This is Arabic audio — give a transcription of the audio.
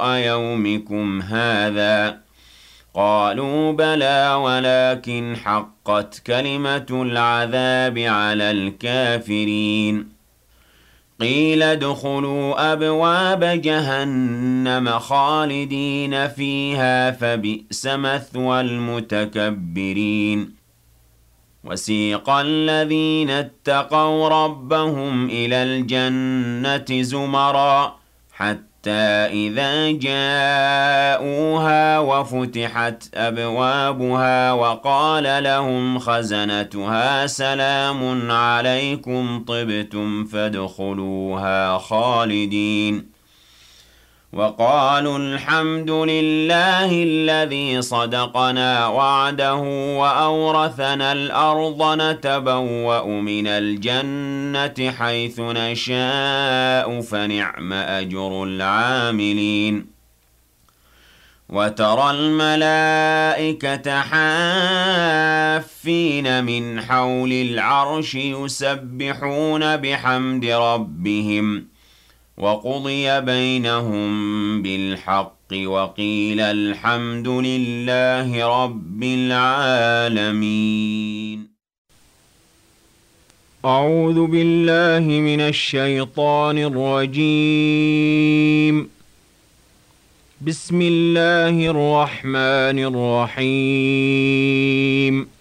يومكم هذا؟ قالوا بلى ولكن حقت كلمة العذاب على الكافرين. قيل ادخلوا أبواب جهنم خالدين فيها فبئس مثوى المتكبرين. وسيق الذين اتقوا ربهم إلى الجنة زمرًا حتى إذا جاءوها وفتحت أبوابها وقال لهم خزنتها سلام عليكم طبتم فادخلوها خالدين. وقالوا الحمد لله الذي صدقنا وعده وأورثنا الأرض نتبوأ من الجنة حيث نشاء فنعم أجر العاملين. وترى الملائكة حافين من حول العرش يسبحون بحمد ربهم وقضي بينهم بالحق وقيل الحمد لله رب العالمين. أعوذ بالله من الشيطان الرجيم. بسم الله الرحمن الرحيم.